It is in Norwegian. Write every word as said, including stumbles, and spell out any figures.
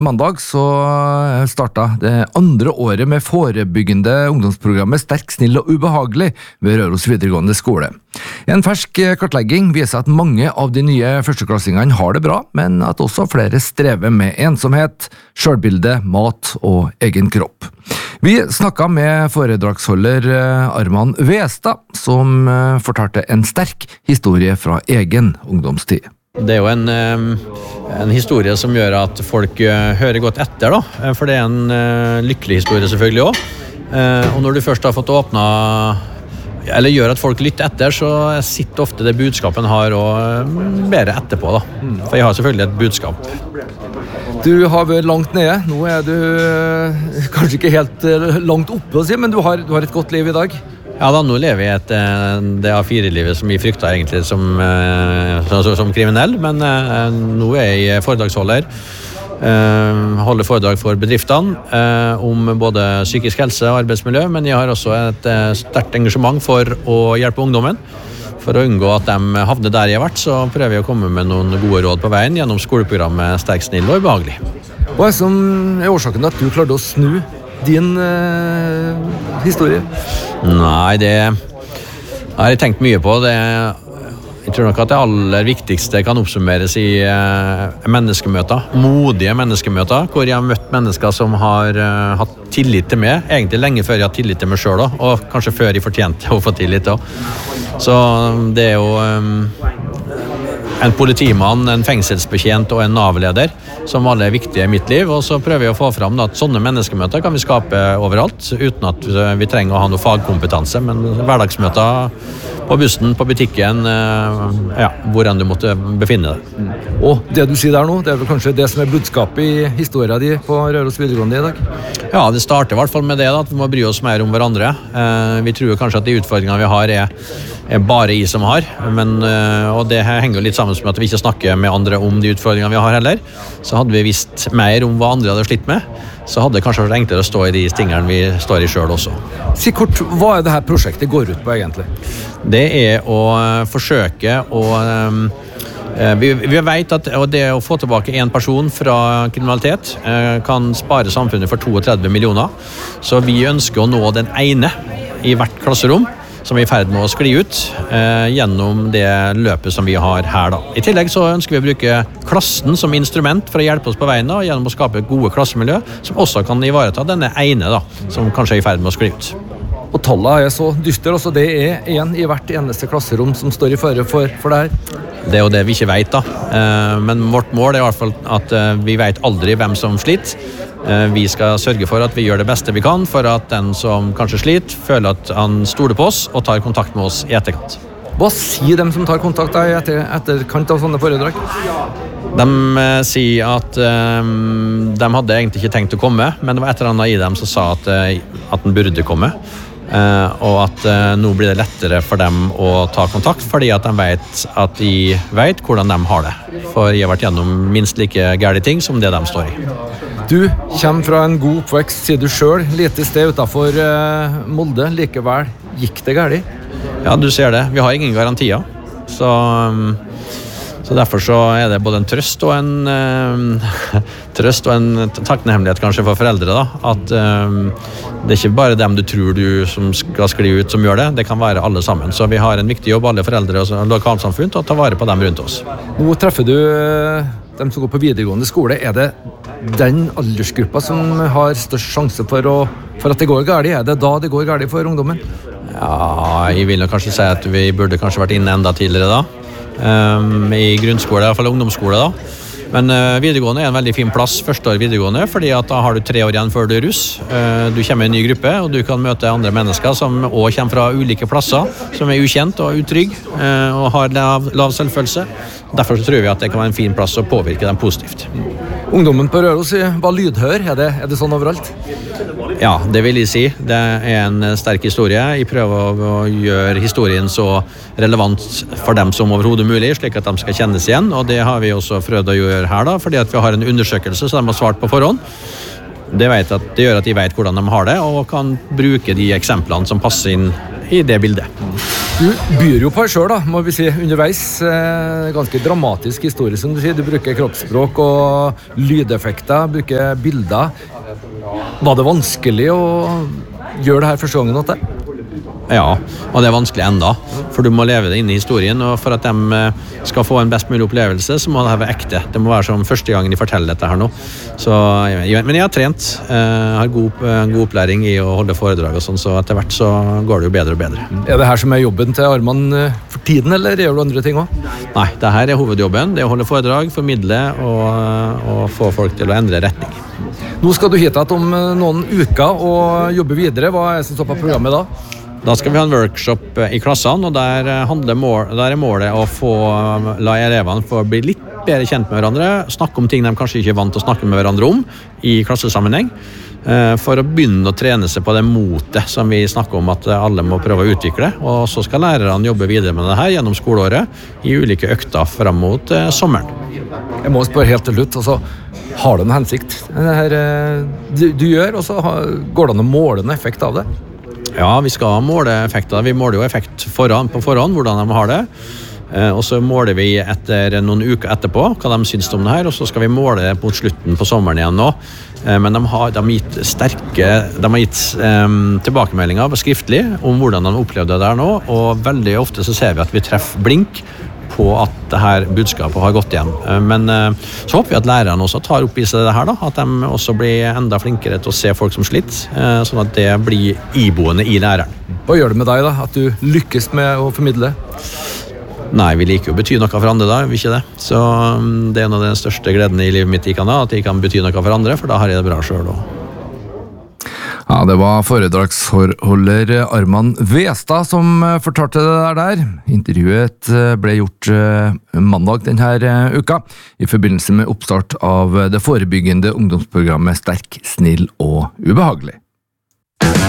Mandag så starta det andre året med forebyggende ungdomsprogrammet Sterk, snill og ubehagelig ved Røros videregående skole. En fersk kartlegging viser at mange av de nye førsteklassingene har det bra, men at også flere strever med ensomhet, selvbilde, mat og egen kropp. Vi snakket med foredragsholder Arman Westad, som fortalte en sterk historie fra egen ungdomstid. Det er jo en, en historie som gjør at folk hører godt etter, da. For det er en lykkelig historie selvfølgelig også. Og når du først har fått åpna, eller gjør at folk lytter etter, så sitter ofte det budskapet har og bedre etterpå, da. For jeg har selvfølgelig et budskap. Du har vært langt nede. Nå er du kanskje ikke helt langt oppe å si, men du har, du har et godt liv i dag. Ja da, nå lever jeg et det A fire-livet som vi frykta egentlig som, som, som kriminell, men nå er jeg foredragsholder, holder foredrag for bedriftene om både psykisk helse og arbeidsmiljø, men jeg har også et sterkt engasjement for å hjelpe ungdommen. For å unngå at de havner der jeg har vært, så prøver jeg å komme med noen gode råd på veien gjennom skoleprogrammet Sterk, snill og ubehagelig. Hva er som er årsaken til at du klarte å snu din uh, historie? Nei, det har jeg tenkt mye på. Det, jeg tror nok at det aller viktigste kan oppsummeres i uh, menneskemøter. Modige menneskemøter, hvor jeg har møtt mennesker som har uh, hatt tillit til meg, egentlig lenge før jeg har tillit til meg selv, og kanskje før jeg fortjente å få tillit også. Så det er jo um, en politimann, en fengselsbetjent og en Nav-leder som alle er viktige i mitt liv, og så prøver vi å få fram da, at sånne menneskemøter kan vi skape overalt, uten at vi trenger å ha noe fagkompetanse, men hverdagsmøter på bussen, på butikken, ja, hvor enn du måtte befinne deg. Og det du sier der nå, det er vel kanskje det som er budskapet i historien din på Røros videregående i dag? Ja, det starter i hvert fall med det, da, at vi må bry oss mer om hverandre. Vi tror kanskje at de utfordringene vi har er, er bare i som har, men, og det henger jo litt sammen med at vi ikke snakker med andre om de utfordringene vi har heller. Så hadde vi visst mer om hva andre hadde slitt med, så hadde det kanskje vært enklere å stå i de stingene vi står i selv også. Si kort, hva er det her prosjektet går ut på egentlig? Det er å forsøke å Vi, vi vet at det å få tilbake en person fra kriminalitet kan spare samfunnet for trettito millioner, så vi ønsker å nå den ene i hvert klasserom som er i ferd med å skli ut eh, gjennom det løpet som vi har her da. I tillegg så ønsker vi å bruke klassen som instrument for å hjelpe oss på veien da, gjennom å skape gode klassemiljø som også kan ivareta denne ene da, som kanskje er i ferd med å skli ut. Og tallene er så dyster, altså det er en i hvert eneste klasserom som står i fare for, for det her. Det er jo det vi ikke vet da, eh, men vårt mål er i hvert fall at eh, vi vet aldri hvem som sliter. Eh, vi skal sørge for at vi gjør det beste vi kan for at den som kanskje sliter, føler at han stoler på oss og tar kontakt med oss i etterkant. Hva sier de som tar kontakt i etter, etterkant av sånne foredrag? De eh, sier at eh, de hadde egentlig ikke tenkt å komme, men det var et eller annet i dem som sa at, eh, at den burde komme. Uh, og at uh, nå blir det lettere for dem å ta kontakt, fordi at de vet at de vet hvordan de har det. For jeg har vært gjennom minst like gærlige ting som det de står i. Du kommer fra en god oppvekst, sier du selv, lite sted utenfor uh, Molde. Likevel gikk det gærlig? Ja, du ser det. Vi har ingen garantier. Så, um, så derfor så er det både en trøst og en uh, trøst og en takknemlighet kanskje for foreldre da, at um, det er ikke bare dem du tror du som skal skli ut som gjør det, det kan være alle sammen. Så vi har en viktig jobb, alle foreldre og lokalsamfunn, til å ta vare på dem rundt oss. Nå treffer du dem som går på videregående skole. Er det den aldersgruppa som har størst sjanse for, å, for at det går galt? Er det da det går galt for ungdommen? Ja, jeg vil kanskje si at vi burde kanskje vært inne enda tidligere da. Um, I grunnskole, i hvert fall ungdomsskole da. Men uh, videregående er en veldig fin plass, første år videregående, fordi at da har du tre år igjen før du er russ. Uh, du kommer i en ny gruppe, og du kan møte andre mennesker som også kommer fra ulike plasser, som er ukjent og utrygg, uh, og har lav, lav selvfølelse. Derfor så tror vi at det kan være en fin plass å påvirke dem positivt. Ungdommen på Røros var lydhør, er det, er det sånn overalt? Ja, det vil jeg si. Det er en sterk historie. Jeg prøver å gjøre historien så relevant for dem som overhodet mulig, slik at de skal kjennes igjen, og det har vi også prøvd å gjøre her da, fordi at vi har en undersøkelse som de har svart på forhånd. Det, vet at, det gjør at de vet hvordan de har det, og kan bruke de eksemplene som passer inn i det bildet. Du byr jo på deg selv da, må vi si, underveis. Eh, ganske dramatisk historie, som du sier. Du bruker kroppsspråk og lydeffekter, bruker bilder. Var det vanskelig å gjøre det her første gangen åt deg? Ja, og det er vanskelig enda, for du må leve det inn i historien, og for at de skal få en best mulig opplevelse, så må det være ekte. Det må være som første gangen de forteller dette her nå. Så, men jeg har trent, jeg har god, god opplæring i å holde foredrag og sånn, så etter hvert så går det jo bedre og bedre. Er det her som er jobben til Arman for tiden, eller gjør du andre ting også? Nei, det her er hovedjobben, det er å holde foredrag, formidle og, og få folk til å endre retning. Nå skal du hit om noen uker og jobbe videre. Hva er det som står på programmet da? Da skal vi ha en workshop i klassene, og der, handler mål, der er målet å få, la elevene få bli litt bedre kjent med hverandre, snakke om ting de kanskje ikke er vant til å snakke med hverandre om i klassesammenheng, for å begynne å trene seg på det motet som vi snakker om at alle må prøve å utvikle, og så skal lærerne jobbe videre med det her gjennom skoleåret i ulike økter frem mot eh, sommeren. Jeg må spørre helt til slutt, altså, har du en hensikt det her, du, du gjør, og så har, går det an å måle en effekt av det? Ja, vi skal måle effekter. Vi måler jo effekt foran, på forhånd, hvordan de har det. Eh, og så måler vi etter noen uker etterpå hva de synes om det her, og så skal vi måle det mot slutten på sommeren igjen nå. Eh, men de har, de har gitt sterke, de har gitt eh, tilbakemeldinger skriftlig om hvordan de opplevde det der nå, og veldig ofte så ser vi at vi treffer blink på at det her budskapet har gått igjen. Men så håper vi at lærerne også tar opp i seg det her da, at de også blir enda flinkere til å se folk som sliter, sånn at det blir iboende i læreren. Hva gjør det med deg da, at du lykkes med å formidle? Nei, vi liker jo å bety noe for andre da, vi ikke det. Så det er en av de største gledene i livet mitt i kan da, at jeg kan bety noe for andre, for da har jeg det bra selv også. Ja, det var foredragsholder Arman Westad som fortalte det der der. Intervjuet ble gjort mandag denne uka i forbindelse med oppstart av det forebyggende ungdomsprogrammet Sterk, snill og ubehagelig.